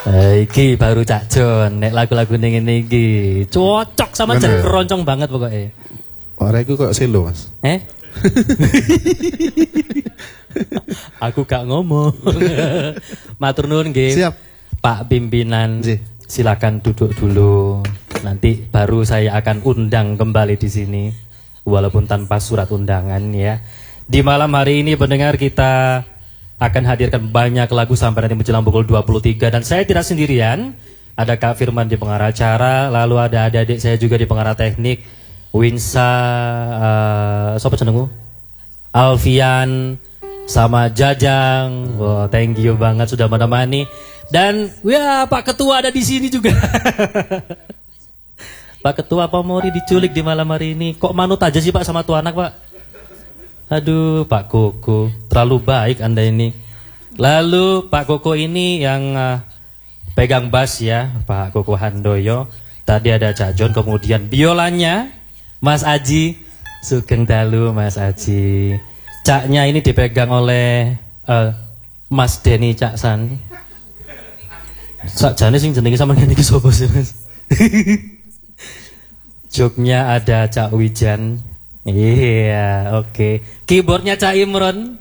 Iki baru Cak Jon, nek lagu-lagu ning ngene iki cocok sama Jan keroncong banget pokoknya. Ora iku kok selo, Mas. Aku gak ngomong. Matur nuwun nggih. Siap. Pak pimpinan, silakan duduk dulu. Nanti baru saya akan undang kembali di sini, walaupun tanpa surat undangan ya. Di malam hari ini pendengar kita akan hadirkan banyak lagu sampai nanti menjelang pukul 23 dan saya tidak sendirian. Ada Kak Firman di pengarah acara, lalu ada adik-adik saya juga di pengarah teknik, Winsa, siapa jenengmu? Alfian sama Jajang. Wow, thank you banget sudah menemani. Dan ya Pak Ketua ada di sini juga. Pak Ketua Pak Mori diculik di malam hari ini. Kok manut aja sih Pak sama tuan anak Pak? Aduh Pak Koko, terlalu baik Anda ini. Lalu Pak Koko ini yang pegang bass ya, Pak Koko Handoyo. Tadi ada Cak Jon, kemudian biolanya Mas Aji. Sugeng dalu Mas Aji. Caknya ini dipegang oleh Mas Denny Caksan. Sakjane sing jenenge sama ngene iki sapa sih Mas? Joknya ada Cak Wijan. Iya, oke. Keyboardnya Cak Imron.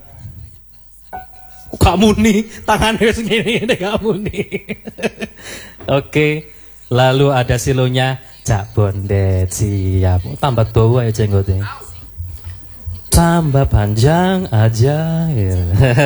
Kamu nih, tangannya segini kamu nih. Oke. Lalu ada silonya Cak Bondet. Siap. Tambah tua ya jenggotnya. Tambah panjang aja ya.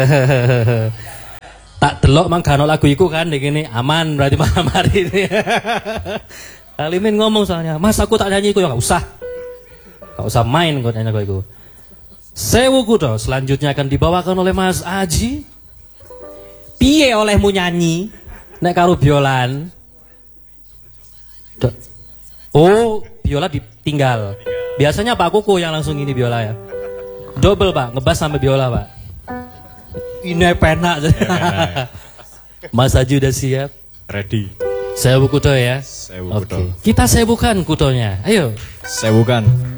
Tak delok mang gano lagu iku kan begini aman berarti malam hari ini. Alimin ngomong soalnya, "Mas aku tak nyanyi iku ya enggak usah." Gak usah main kok nyanyi iku. Sewu kudo selanjutnya akan dibawakan oleh Mas Aji. Piye olehmu nyanyi nek karo biolan? Oh, biola ditinggal. Biasanya Pak Koko yang langsung ini biola ya. Double Pak, ngebas sampai biola Pak. Ini penak. Mas Aji udah siap? Ready. Sewu kudo ya? Sewu kudo. Oke. Kita sewukan kudonya. Ayo. Sewukan.